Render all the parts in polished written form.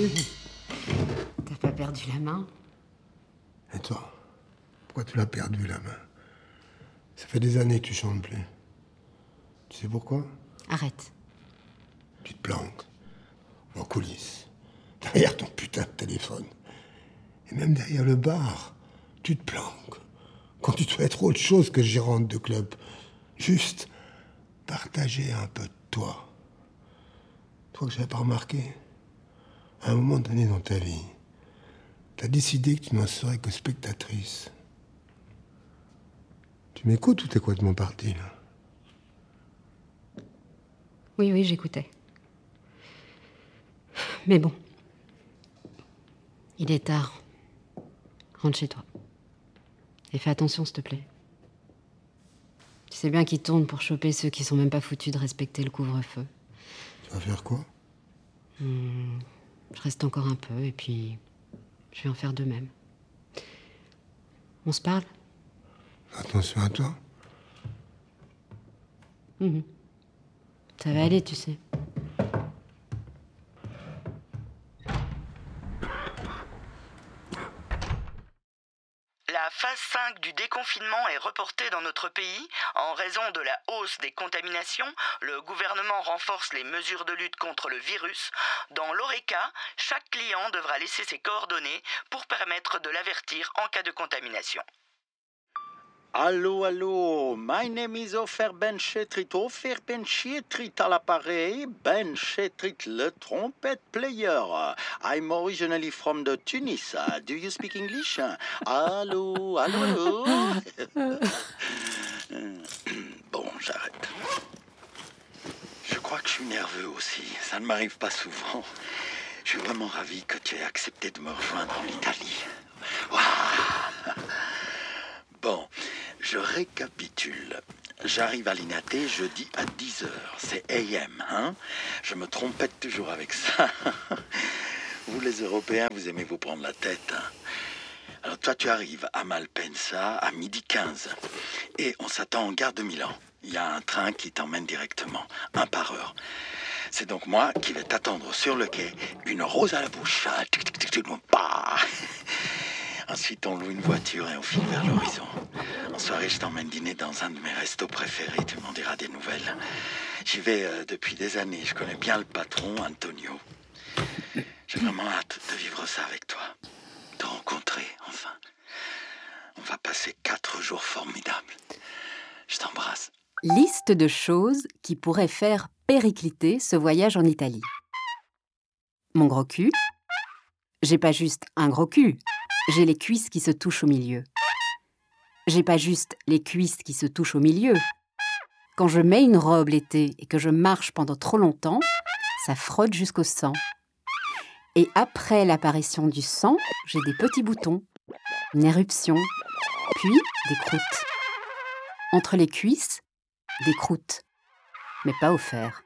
T'as pas perdu la main? Et toi? Pourquoi tu l'as perdu, la main? Ça fait des années que tu chantes plus. Tu sais pourquoi? Arrête. Tu te planques. En coulisses. Derrière ton putain de téléphone. Et même derrière le bar. Tu te planques. Quand tu dois être autre chose que gérante de club. Juste partager un peu de toi. Toi que j'avais pas remarqué. À un moment donné dans ta vie, t'as décidé que tu n'en serais que spectatrice. Tu m'écoutes ou t'es complètement parti, là? Oui, j'écoutais. Mais bon. Il est tard. Rentre chez toi. Et fais attention, s'il te plaît. Tu sais bien qu'ils tournent pour choper ceux qui sont même pas foutus de respecter le couvre-feu. Tu vas faire quoi? Je reste encore un peu et puis je vais en faire de même. On se parle? Attention à toi. Ça va aller, tu sais. La phase 5 du déconfinement est reportée dans notre pays. En raison de la hausse des contaminations, le gouvernement renforce les mesures de lutte contre le virus. Dans l'ORECA, chaque client devra laisser ses coordonnées pour permettre de l'avertir en cas de contamination. Allô, my name is Ofer Ben Chetrit à l'appareil, Ben Chetrit le trompette player. I'm originally from the Tunis. Do you speak English? Allô. Bon, j'arrête. Je crois que je suis nerveux aussi, ça ne m'arrive pas souvent. Je suis vraiment ravi que tu aies accepté de me rejoindre en Italie. Waouh. Bon, je récapitule. J'arrive à l'Inaté jeudi à 10h. C'est AM, hein? Je me trompette toujours avec ça. Vous, les Européens, vous aimez vous prendre la tête, hein? Alors toi, tu arrives à Malpensa à 12h15. Et on s'attend en gare de Milan. Il y a un train qui t'emmène directement, 1 par heure. C'est donc moi qui vais t'attendre sur le quai, une rose à la bouche. Ensuite, on loue une voiture et on file vers l'horizon. En soirée, je t'emmène dîner dans un de mes restos préférés. Tu m'en diras des nouvelles. J'y vais depuis des années. Je connais bien le patron, Antonio. J'ai vraiment hâte de vivre ça avec toi. De rencontrer, enfin. On va passer 4 jours formidables. Je t'embrasse. Liste de choses qui pourraient faire péricliter ce voyage en Italie. Mon gros cul. J'ai pas juste un gros cul. J'ai les cuisses qui se touchent au milieu. J'ai pas juste les cuisses qui se touchent au milieu. Quand je mets une robe l'été et que je marche pendant trop longtemps, ça frotte jusqu'au sang. Et après l'apparition du sang, j'ai des petits boutons, une éruption, puis des croûtes. Entre les cuisses, des croûtes, mais pas au fer.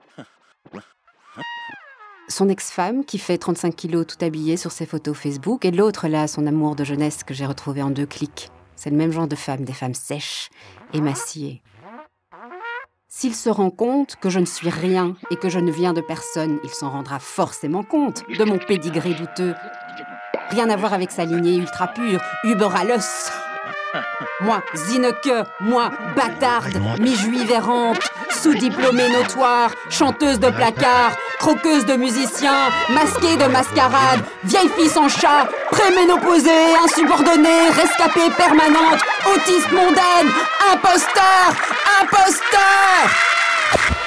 Son ex-femme, qui fait 35 kilos tout habillée sur ses photos Facebook, et l'autre, là, son amour de jeunesse que j'ai retrouvé en 2 clics. C'est le même genre de femme, des femmes sèches, émaciées. S'il se rend compte que je ne suis rien et que je ne viens de personne, il s'en rendra forcément compte de mon pédigré douteux. Rien à voir avec sa lignée ultra pure, Überallos. Moi, Zineke, moi, bâtarde, mi-juive errante, sous-diplômée notoire, chanteuse de placard, croqueuse de musiciens, masquée de mascarade, vieille fille sans chat, préménopausée, insubordonnée, rescapée permanente, autiste mondaine, imposteur.